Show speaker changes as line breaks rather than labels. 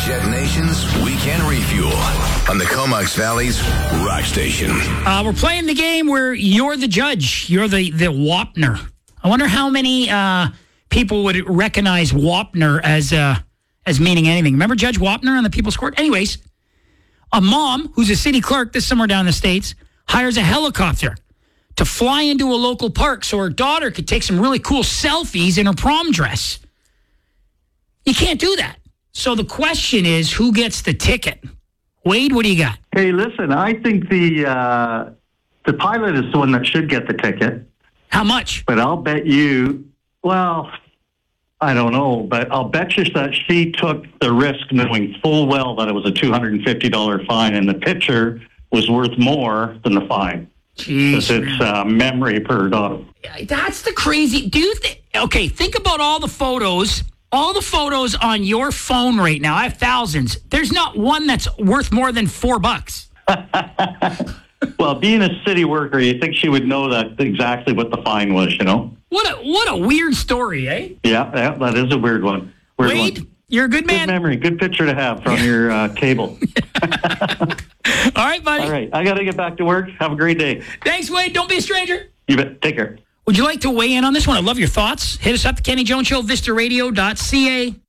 Jet Nation's Weekend Refuel on the Comox Valley's Rock Station.
We're playing the game where you're the judge. You're the Wapner. I wonder how many people would recognize Wapner as meaning anything. Remember Judge Wapner on the People's Court? Anyways, a mom who's a city clerk, this somewhere down in the States, hires a helicopter to fly into a local park so her daughter could take some really cool selfies in her prom dress. You can't do that. So the question is, who gets the ticket? Wade, what do you got?
Hey, listen, I think the pilot is the one that should get the ticket.
How much?
But I'll bet you, well, I don't know, but I'll bet you that she took the risk knowing full well that it was a $250 fine and the picture was worth more than the fine.
Jeez,
it's memory per daughter.
That's the crazy. Okay, think about all the photos on your phone right now. I have thousands. There's not one that's worth more than $4.
Well, being a city worker, you think she would know that exactly what the fine was, you know?
What a weird story, eh?
Yeah, that is a weird one.
Wade, you're a good man.
Good memory, good picture to have from your cable.
All right, buddy.
All right, I got to get back to work. Have a great day.
Thanks, Wade. Don't be a stranger.
You bet. Take care.
Would you like to weigh in on this one? I'd love your thoughts. Hit us up, The Kenny Jones Show, VistaRadio.ca.